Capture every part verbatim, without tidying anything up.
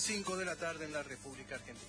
cinco de la tarde en la República Argentina.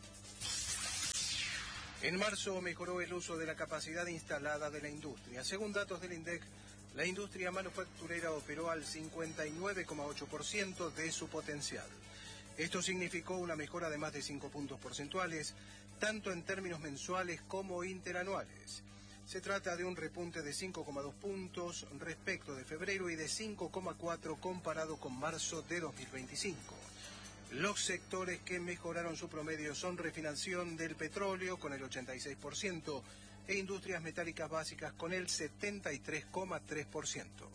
En marzo mejoró el uso de la capacidad instalada de la industria. Según datos del INDEC, la industria manufacturera operó al cincuenta y nueve coma ocho por ciento de su potencial. Esto significó una mejora de más de cinco puntos porcentuales, tanto en términos mensuales como interanuales. Se trata de un repunte de cinco coma dos puntos respecto de febrero y de cinco coma cuatro comparado con marzo de dos mil veinticinco. Los sectores que mejoraron su promedio son refinación del petróleo con el ochenta y seis por ciento e industrias metálicas básicas con el setenta y tres coma tres por ciento.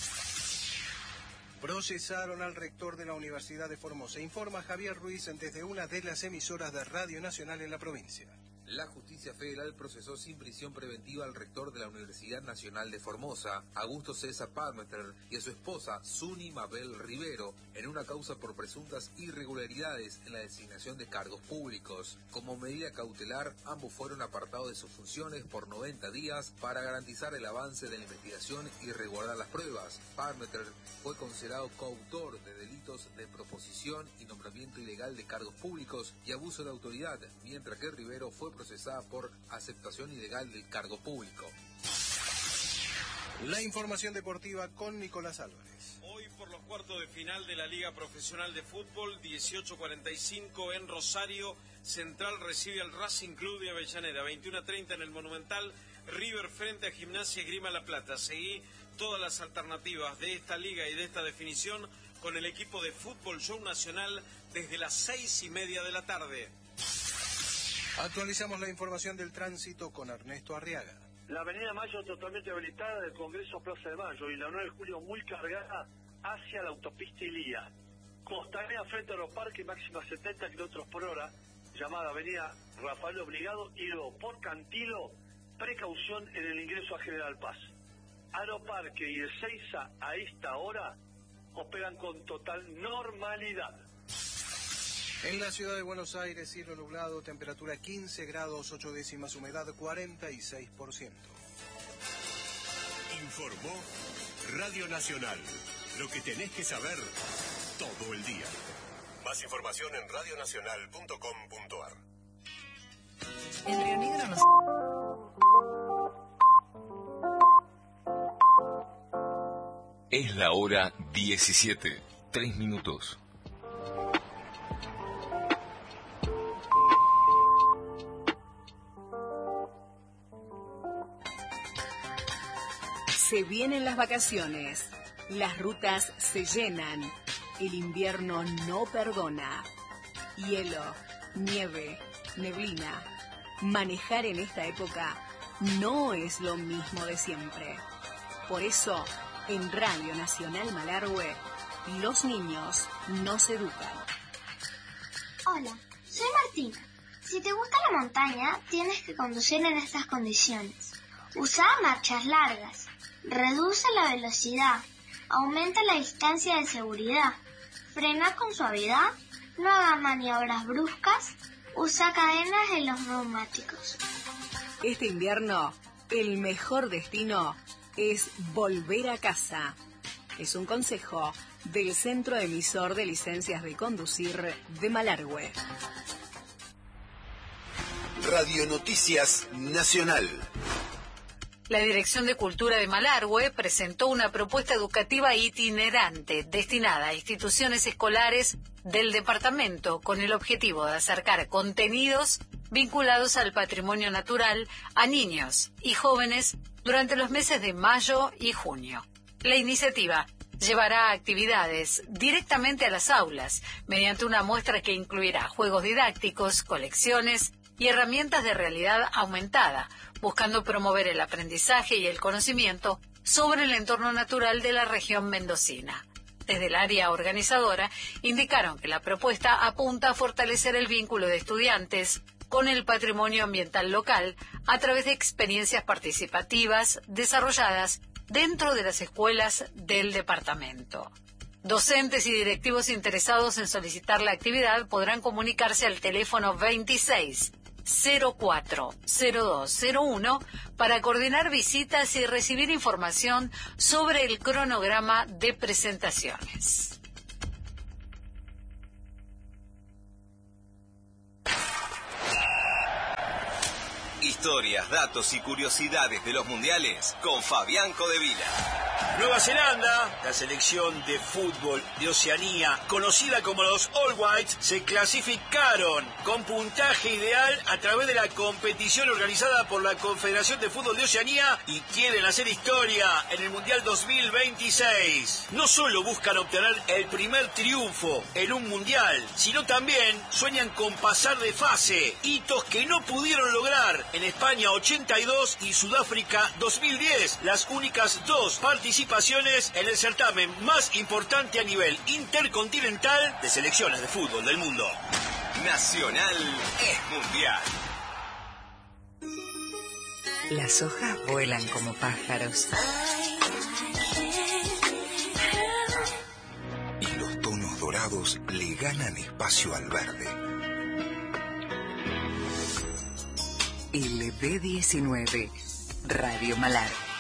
Procesaron al rector de la Universidad de Formosa, informa Javier Ruiz desde una de las emisoras de Radio Nacional en la provincia. La justicia federal procesó sin prisión preventiva al rector de la Universidad Nacional de Formosa, Augusto César Parmeter, y a su esposa, Suni Mabel Rivero, en una causa por presuntas irregularidades en la designación de cargos públicos. Como medida cautelar, ambos fueron apartados de sus funciones por noventa días para garantizar el avance de la investigación y resguardar las pruebas. Parmeter fue considerado coautor de delitos de proposición y nombramiento ilegal de cargos públicos y abuso de autoridad, mientras que Rivero fue procesada por aceptación ilegal del cargo público. La información deportiva con Nicolás Álvarez. Hoy por los cuartos de final de la Liga Profesional de Fútbol, dieciocho cuarenta y cinco en Rosario, Central recibe al Racing Club de Avellaneda, veintiuno treinta en el Monumental, River frente a Gimnasia Esgrima La Plata. Seguí todas las alternativas de esta liga y de esta definición con el equipo de Fútbol Show Nacional desde las seis y media de la tarde. Actualizamos la información del tránsito con Ernesto Arriaga. La avenida Mayo totalmente habilitada del Congreso a Plaza de Mayo y la nueve de julio muy cargada hacia la autopista Ilía. Costanera frente a los parques, máxima setenta kilómetros por hora, llamada avenida Rafael Obligado, y luego por Cantilo, precaución en el ingreso a General Paz. Aeroparque y Ezeiza a esta hora operan con total normalidad. En la ciudad de Buenos Aires, cielo nublado, temperatura quince grados, ocho décimas, humedad cuarenta y seis por ciento. Informó Radio Nacional. Lo que tenés que saber todo el día. Más información en radionacional punto com punto ar. En Río Negro nos... Es la hora diecisiete, tres minutos. Se vienen las vacaciones, las rutas se llenan, el invierno no perdona. Hielo, nieve, neblina. Manejar en esta época no es lo mismo de siempre. Por eso, en Radio Nacional Malargüe, los niños nos educan. Hola, soy Martina. Si te gusta la montaña, tienes que conducir en estas condiciones. Usa marchas largas. Reduce la velocidad, aumenta la distancia de seguridad, frena con suavidad, no haga maniobras bruscas, usa cadenas en los neumáticos. Este invierno, el mejor destino es volver a casa. Es un consejo del Centro Emisor de Licencias de Conducir de Malargüe. Radio Noticias Nacional. La Dirección de Cultura de Malargüe presentó una propuesta educativa itinerante destinada a instituciones escolares del departamento con el objetivo de acercar contenidos vinculados al patrimonio natural a niños y jóvenes durante los meses de mayo y junio. La iniciativa llevará actividades directamente a las aulas mediante una muestra que incluirá juegos didácticos, colecciones y herramientas de realidad aumentada, buscando promover el aprendizaje y el conocimiento sobre el entorno natural de la región mendocina. Desde el área organizadora indicaron que la propuesta apunta a fortalecer el vínculo de estudiantes con el patrimonio ambiental local a través de experiencias participativas desarrolladas dentro de las escuelas del departamento. Docentes y directivos interesados en solicitar la actividad podrán comunicarse al teléfono veintiséis cero cuatro cero dos cero uno para coordinar visitas y recibir información sobre el cronograma de presentaciones. Historias, datos y curiosidades de los mundiales con Fabián Codevila. Nueva Zelanda, la selección de fútbol de Oceanía, conocida como los All Whites, se clasificaron con puntaje ideal a través de la competición organizada por la Confederación de Fútbol de Oceanía y quieren hacer historia en el Mundial dos mil veintiséis. No solo buscan obtener el primer triunfo en un mundial, sino también sueñan con pasar de fase, hitos que no pudieron lograr en España ochenta y dos y Sudáfrica dos mil diez, las únicas dos participaciones en el certamen más importante a nivel intercontinental de selecciones de fútbol del mundo. Nacional es mundial. Las hojas vuelan como pájaros. Y los tonos dorados le ganan espacio al verde. L B diecinueve, Radio Malar.